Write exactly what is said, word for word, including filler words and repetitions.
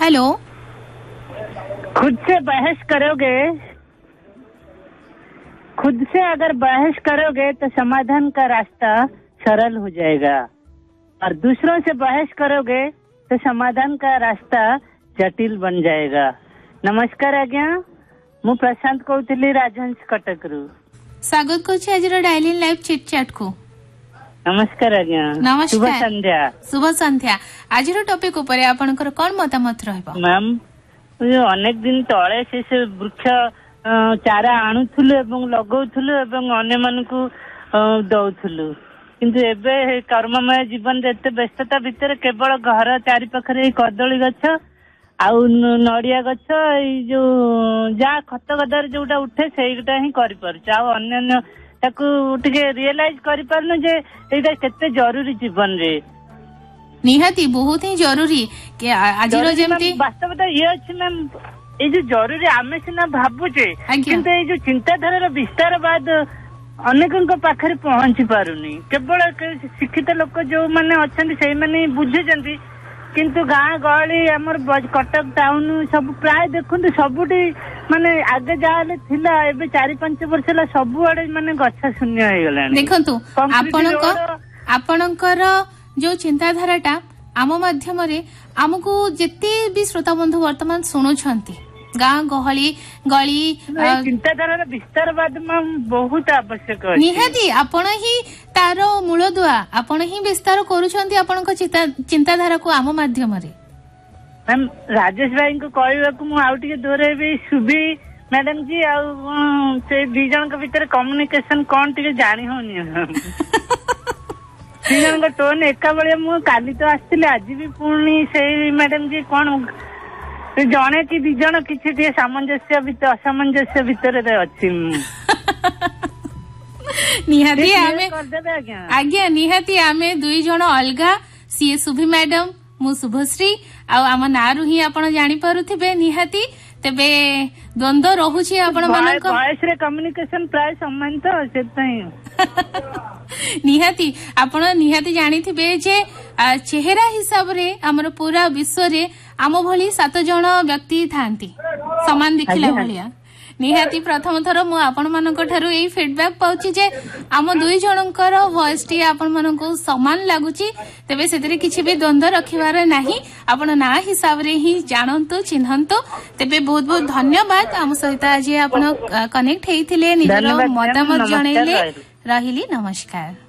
Hello. खुद से बहस करोगे खुद से अगर बहस करोगे तो समाधान का रास्ता सरल हो जाएगा और दूसरों से बहस करोगे तो समाधान का रास्ता जटिल बन जाएगा। नमस्कार आज्ञा, मु प्रशांत कहूली राजहंस कटक रु। स्वागत करुछि आज डायली लाइव चिट चैट को। नमस्कार आज्ञा। नमस्कार, शुभ संध्या। शुभ संध्या। आज टॉपिक ऊपर आपनकर कोन मतामत रहबो? मैम अनेक दिन तळे से से वृक्ष चारा आणुथुलु एवं लगौथुलु एवं अन्य मानकु दउथुलु, किंतु एबे कर्ममय जीवन एते व्यस्तता भितर केवल घर चारि पाखरे कदली गछ आउ नड़िया गछ जो जहाँ खत गदार जोटा उठे सेटा ही करि पारुछ। आ अन्य ताकू टिके रियलाइज करि पारनु जे एटा केते जरूरी जीवन रे। निहाती बहुत ही जरूरी कि आज जेमती वास्तवता ये अछि मैम, ए जो जरूरी आमे सिना भाबुचे किंतु ए जो चिंताधारा विस्तार बाद अनेकों पाखरे पहुंची पारुनी। केवल शिक्षित लोक जो माने अछंती सेई माने बुझुचंती, किंतु गाँ गहली हमर कटक टाउन सब प्राय देखुंतु सबुटी माने आगे जाले थिला एबे चारि पांच वर्ष ला सब आडे माने गछ शून्य हो गलानी। देखंतु आपनक आपनकर जो चिंताधाराटा आम माध्यम रे हमकु जेते भी श्रोता बंधु वर्तमान सुनुछंती गाँ गहली गली चिंताधारा विस्तारवाद बहुत आवश्यक। निहाती आपण ही तार मूलदुआ आपण ही विस्तार करूछंती आपनक चिंताधारा को आम माध्यम रे। मैम राजेश भाई को कहवाकू मु आउ टिके दोहरेबी सुबी मैडम जी आ से दी जन के भीतर कम्युनिकेशन कोन टिके जानी होनी दी जन का टोन एका बळे मु काली तो आस्तिले आज भी पुणी से मैडम जी कोन जने कि दी जन किछि सामंजस्य भितर असामंजस्य भितर अछि। निहाती आमे आज्ञा निहाती आमे दुई जन अलगा, सीए सुभी मैडम मु शुभश्री आ आम नारु ही आपण जानि पारुथिबे। निहाती तेबे द्वंद्व रहुछि आपण मानक वॉइस रे कम्युनिकेशन प्राय समान तो सेतई निहाती आपण निहाती जानिथिबे जे चेहरा हिसाब रे हमर पूरा विश्व रे आम भली सात जन व्यक्ति थांती समान देखिला भलिया। निहाती प्रथम थर मु आपण मानक ठारू एई फीडबैक पाउची जे आम दुई जनकर वॉइस टी आपण मानको समान लागुची, तेबे सेतरे किछि भी द्वंद्व रखिवार नाही। आपण ना हिसाब रे ही जानंतु चिन्हंतु। तेबे बहुत बहुत धन्यवाद आम सहित आज आपण कनेक्ट हेइथिले, निजर मतामत जणैले। रहिली, नमस्कार।